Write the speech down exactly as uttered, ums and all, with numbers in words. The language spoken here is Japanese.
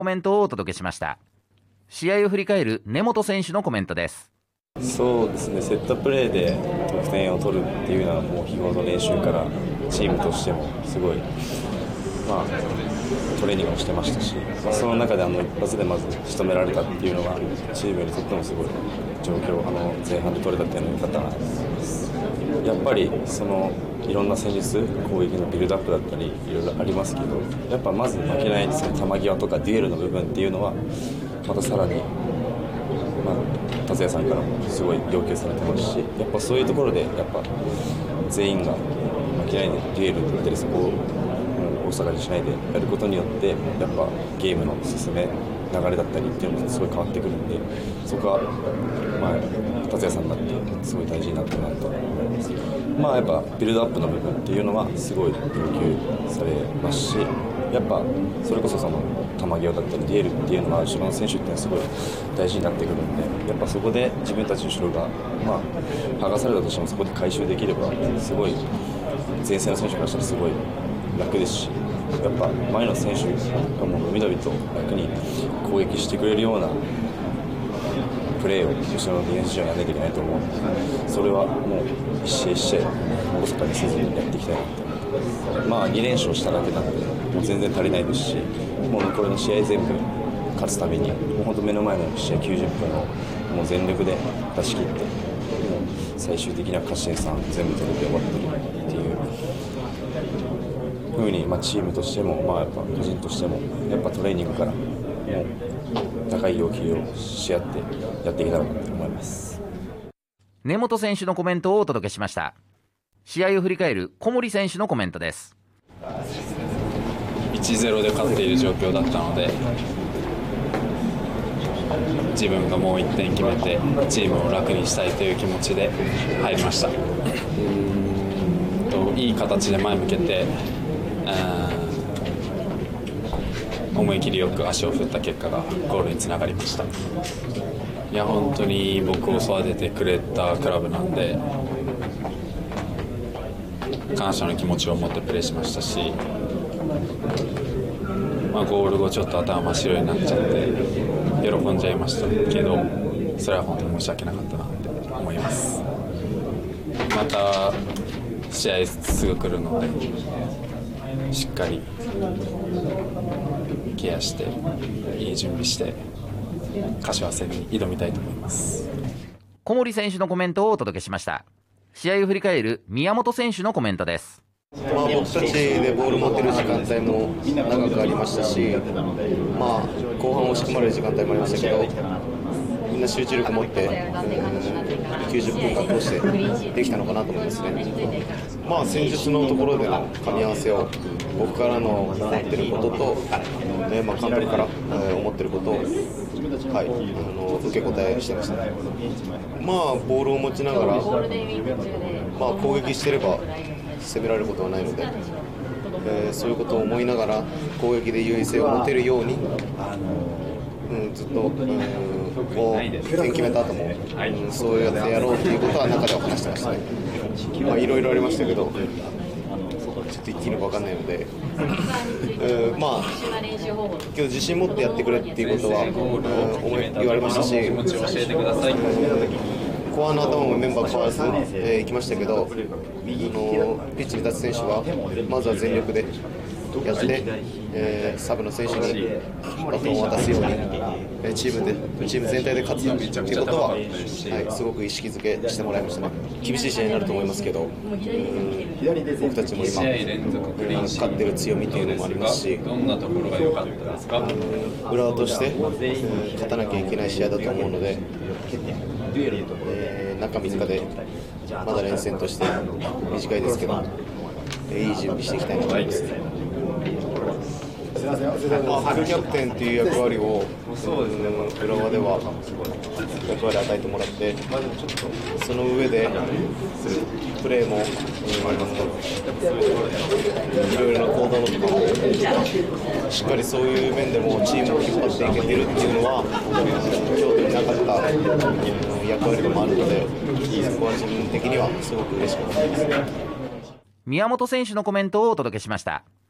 コメントをお届けしました。試合を振り返る根本選手のコメントです。 そうですね、セットプレーで得点を取るっていうのはもう日頃の練習からチームとしてもすごい、まあ、トレーニングをしてましたし、まあ、その中であの一発でまず仕留められたっていうのがチームにとってもすごい状況、あの前半で取れたっていうのが良かったなと思います。やっぱりそのいろんな戦術、攻撃のビルドアップだったりいろいろありますけど、やっぱまず負けないその球際とかデュエルの部分っていうのはまたさらに、まあ、達也さんからもすごい要求されてますし、やっぱそういうところでやっぱ全員が負けないでデュエルだったりそこを大阪にしないでやることによってやっぱゲームの進め流れだったりっていうのもすごい変わってくるんで、そこは、まあ、達也さんだってすごい大事になったなと思います。まあやっぱビルドアップの部分っていうのはすごい要求されますし、やっぱそれこそその球際だったりデュエルっていうのは後ろの選手っていうのはすごい大事になってくるんで、やっぱそこで自分たちの後ろがまあ剥がされたとしてもそこで回収できればすごい前線の選手からしたらすごい楽ですし、やっぱ前の選手がもう伸び伸びと楽に攻撃してくれるようなプレーを後ろのディフェンス上にやらないといけないと思うので、それはもう一試合一試合おろそかにせずにやっていきたいなと思います。まあに連勝しただけなんでもう全然足りないですし、もう残りの試合全部勝つためにもう本当目の前の試合きゅうじゅっぷんをもう全力で出し切って、もう最終的には勝ち点さん全部取れて終わってるっていうふうに、まあ、チームとしても、まあ、やっぱ個人としてもやっぱトレーニングからもう高い要求をし合ってやっていけたらなと思います。 根本選手のコメントをお届けしました。試合を振り返る小森選手のコメントです。 いちたいゼロ で勝っている状況だったので、自分がもういってん決めてチームを楽にしたいという気持ちで入りました。といい形で前向けて、思い切りよく足を振った結果がゴールにつながりました。いや本当に僕を育ててくれたクラブなんで、感謝の気持ちを持ってプレーしましたし、まあ、ゴール後ちょっと頭真っ白になっちゃって喜んじゃいましたけど、それは本当に申し訳なかったなって思います。また試合すぐ来るのでしっかりケアしていい準備して柏戦に挑みたいと思います。 小森選手のコメントをお届けしました。試合を振り返る宮本選手のコメントです。 まあ、僕たちでボール持ってる時間帯も長くありましたし、まあ、後半押し込まれる時間帯もありましたけど、みんな集中力を持って、きゅうじゅっぷん確保してできたのかなと思いますね。まあ、戦術のところでの噛み合わせを僕からの思ってることと、ねまあ、監督から思ってることを、はい、あの受け答えしてましたね。まあ、ボールを持ちながら、まあ、攻撃してれば攻められることはないので、えー、そういうことを思いながら攻撃で優位性を持てるように、うん、ずっと、うん、こう点決めた後も、うん、そうやってやろうということは中では話してましたね。まあ、いろいろありましたけど、ちょっと言っていいのか分かんないので、えー、まあけど自信持ってやってくれっていうことは、うん、思い言われましたし、 気持ちを教えてください。 後半の頭もメンバー変わらず、えー、行きましたけど、あのピッチに立つ選手はまずは全力でやって、えー、サブの選手にバトンを渡すように、えー、チームでチーム全体で勝つということは、はい、すごく意識づけしてもらいましたね。厳しい試合になると思いますけど、うん僕たちも今、うん、勝ってる強みというのもありますし、 どんなところが良かったですか？ 浦和として、うん、勝たなきゃいけない試合だと思うので、えー、中みっかでまだ連戦として短いですけど、えー、いい準備していきたいなと思います。まあ、副キャプテンという役割を、そうですね、浦和では役割を与えてもらって、その上でプレーも、うん、いろいろな行動のとかもしっかりそういう面でもチームを引っ張っていけているっていうのは京都になかった役割でもあるので、そこは自分的にはすごく嬉しかったです。 宮本選手のコメントをお届けしました。